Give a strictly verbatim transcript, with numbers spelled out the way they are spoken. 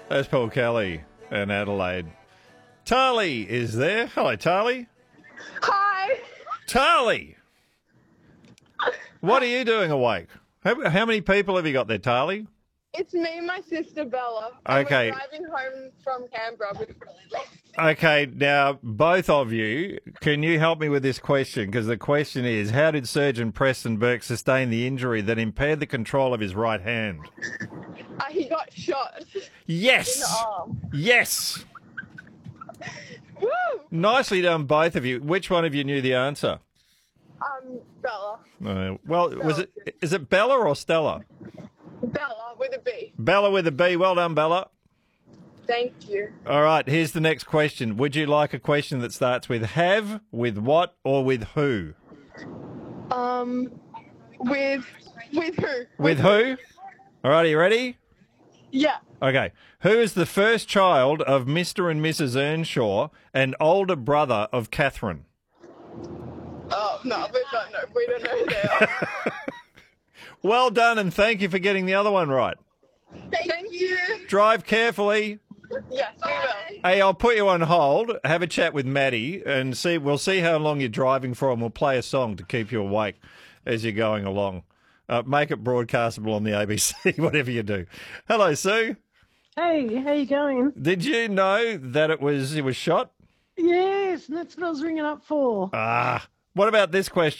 That's Paul Kelly in Adelaide. Tarly is there. Hello, Tarly. Hi. Tarly! What are you doing awake? How, how many people have you got there, Tarly? It's me and my sister Bella. Okay. And we're driving home from Canberra. With... Okay, now, both of you, can you help me with this question? Because the question is, how did Surgeon Preston Burke sustain the injury that impaired the control of his right hand? Uh, he got shot. Yes! In the arm. Yes! Woo! Nicely done, both of you. Which one of you knew the answer? Um, Bella. Uh, well, was it? Is it Bella or Stella? Bella with a B. Bella with a B. Well done, Bella. Thank you. All right, here's the next question. Would you like a question that starts with have, with what, or with who? Um, with with who? With who? All right, are you ready? Yeah. Okay. Who is the first child of Mister and Missus Earnshaw and older brother of Catherine? Oh no, we don't know. We don't know who they are. Well done, and thank you for getting the other one right. Thank you. Drive carefully. Yes, we will. Hey, I'll put you on hold. Have a chat with Maddie, and see. We'll see how long you're driving for, and we'll play a song to keep you awake as you're going along. Uh, make it broadcastable on the A B C, whatever you do. Hello, Sue. Hey, how you going? Did you know that it was it was shot? Yes, that's what I was ringing up for. Ah. What about this question?